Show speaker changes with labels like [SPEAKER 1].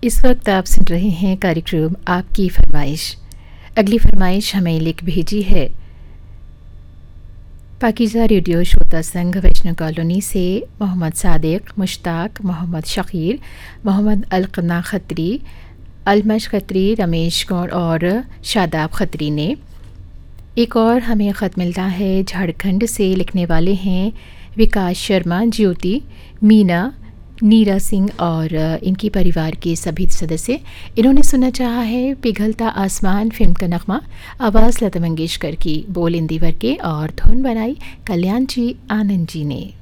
[SPEAKER 1] इस वक्त आप सुन रहे हैं कार्यक्रम आपकी फरमाइश। अगली फरमाइश हमें लिख भेजी है पाकीज़ा रेडियो श्रोता संघ वैष्णव कॉलोनी से मोहम्मद सादिक, मुश्ताक, मोहम्मद शकीर, मोहम्मद अलकना खत्री, अलमश खत्री, रमेश गौड़ और शादाब खत्री ने। एक और हमें ख़त मिलता है झारखंड से। लिखने वाले हैं विकास शर्मा, ज्योति, मीना, नीरा सिंह और इनकी परिवार के सभी सदस्य। इन्होंने सुनना चाहा है पिघलता आसमान फिल्म का नगमा। आवाज़ लता मंगेशकर की, बोल इंदिवर के और धुन बनाई कल्याण जी आनंद जी ने।